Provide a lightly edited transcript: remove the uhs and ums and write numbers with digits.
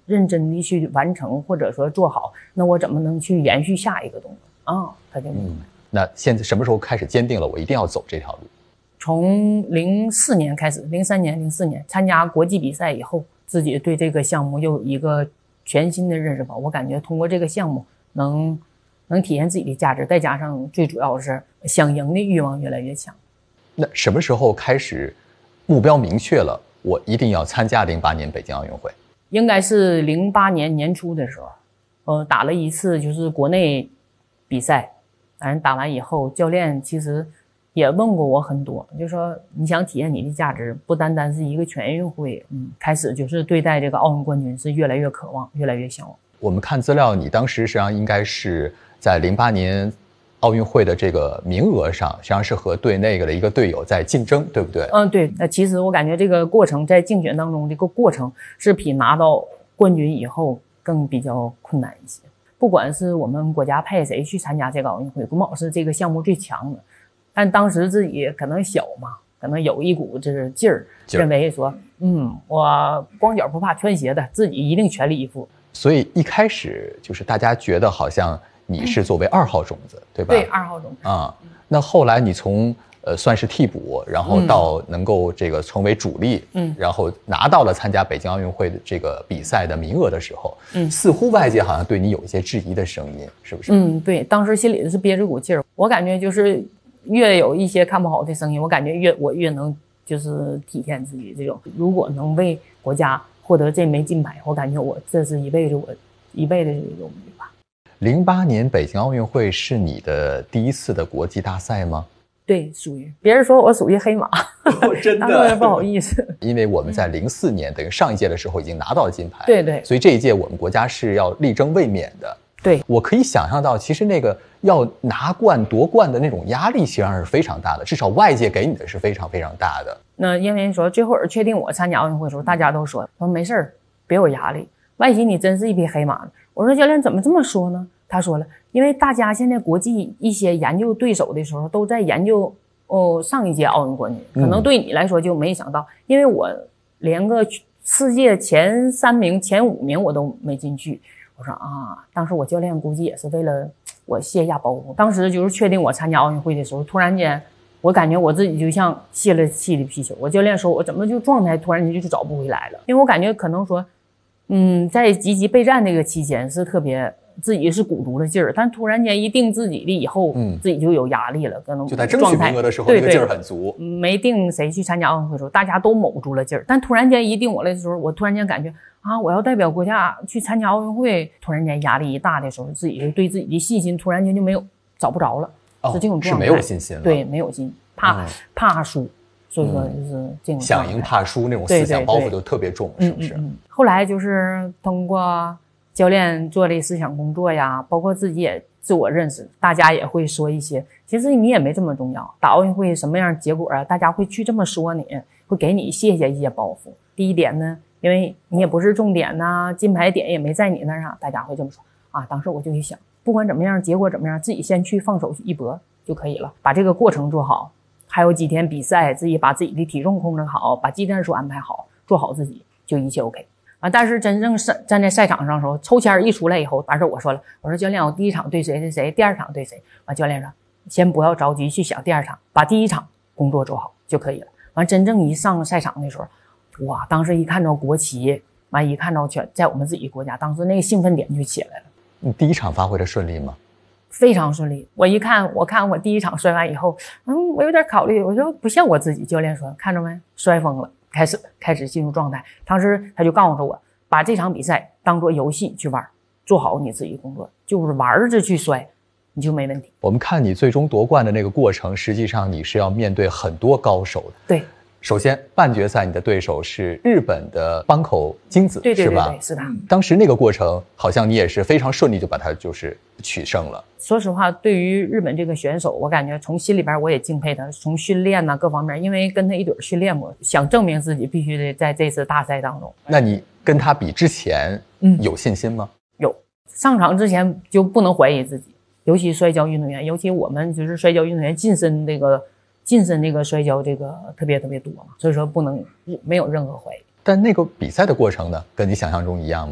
认真的去完成，或者说做好，那我怎么能去延续下一个动作啊？他就明白。 那现在什么时候开始坚定了我一定要走这条路？ 从04年开始，03年、04年参加国际比赛以后，自己对这个项目又有一个全新的认识吧。我感觉通过这个项目能体现自己的价值，再加上最主要是想赢的欲望越来越强。 那什么时候开始目标明确了，我一定要参加08年北京奥运会？ 应该是08年年初的时候，打了一次就是国内比赛，反正打完以后，教练其实也问过我很多，就说你想体验你的价值，不单单是一个全运会，开始就是对待这个奥运冠军是越来越渴望，越来越向往。我们看资料，你当时实际上应该是在08年奥运会的这个名额上，实际上是和对那个的一个队友在竞争，对不对？ 对。那其实我感觉这个过程在竞选当中，这个过程是比拿到冠军以后更比较困难一些。不管是我们国家派谁去参加这个奥运会，国贸是这个项目最强的，但当时自己可能小嘛，可能有一股这劲儿，认为说，我光脚不怕穿鞋的，自己一定全力以赴。 所以一开始就是大家觉得好像你是作为2号种子，对吧？ 对，2号种子啊。那后来你从算是替补，然后到能够这个成为主力，然后拿到了参加北京奥运会的这个比赛的名额的时候，似乎外界好像对你有一些质疑的声音，是不是？ 对，当时心里是憋着股劲儿，我感觉就是越有一些看不好的声音，我感觉我越能就是体现自己这种，如果能为国家获得这枚金牌，我感觉我这是一辈子的荣誉吧。 08年北京奥运会是你的第一次的国际大赛吗？ 对，属于别人说我属于黑马， 真的， 当然不好意思。 因为我们在04年，等于上一届的时候已经拿到了金牌， 对， 所以这一届我们国家是要力争卫冕的。 对， 我可以想象到，其实那个要拿冠夺冠的那种压力，实际上是非常大的，至少外界给你的是非常非常大的。 那因为说最后确定我参加奥运会的时候，大家都说没事儿，别有压力，万一你真是一匹黑马。我说教练怎么这么说呢？他说了，因为大家现在国际一些研究对手的时候，都在研究上一届奥运冠军，可能对你来说就没想到，因为我连个世界前3名、前5名我都没进去。我说当时我教练估计也是为了我卸下包袱。当时就是确定我参加奥运会的时候，突然间我感觉我自己就像泄了气的皮球。我教练说我怎么就状态突然间就找不回来了，因为我感觉可能说在积极备战这个期间是特别自己是鼓足了劲儿，但突然间一定自己的以后，自己就有压力了，可能就在争取名额的时候，那个劲儿很足。 没定谁去参加奥运会的时候，大家都卯足了劲儿，但突然间一定我来的时候，我突然间感觉我要代表国家去参加奥运会，突然间压力一大的时候，自己就对自己的信心突然间就找不着了，是这种状态， 是没有信心了。 对，没有信心，怕输。所以说就是这种想赢怕输那种思想包袱就特别重，是不是？ 后来就是通过教练做的思想工作呀，包括自己也自我认识，大家也会说一些，其实你也没这么重要，打奥运会什么样结果啊，大家会去这么说你，会给你卸下一些包袱。第一点呢，因为你也不是重点呐，金牌点也没在你那儿，大家会这么说当时我就一想，不管怎么样，结果怎么样，自己先去放手一搏就可以了，把这个过程做好。还有几天比赛，自己把自己的体重控制好，把技战术安排好，做好自己，就一切 OK。但是真正站在赛场上的时候，抽签一出来以后，当时我说了，我说教练，我第一场对谁谁谁，第2场对谁。教练说，先不要着急去想第2场，把第1场工作做好就可以了。真正一上赛场的时候，哇，当时一看到国旗，一看到全在我们自己国家，当时那个兴奋点就起来了。 你第1场发挥的顺利吗？ 非常顺利。我看我第1场摔完以后，我有点考虑，我说不像我自己。教练说，看着没，摔疯了，开始进入状态。当时他就告诉我，把这场比赛当作游戏去玩，做好你自己工作，就是玩着去摔，你就没问题。 我们看你最终夺冠的那个过程，实际上你是要面对很多高手的。 对。 首先半决赛你的对手是日本的坂口金子， 对， 是吧？ 是的。 当时那个过程好像你也是非常顺利就把它就是取胜了。 说实话，对于日本这个选手，我感觉从心里边我也敬佩他，从训练各方面，因为跟他一对训练过，想证明自己必须得在这次大赛当中。 那你跟他比之前有信心吗？ 有，上场之前就不能怀疑自己，尤其摔跤运动员，尤其我们就是摔跤运动员近身那个摔跤这个特别多嘛，所以说没有任何怀疑。 但那个比赛的过程呢，跟你想象中一样吗？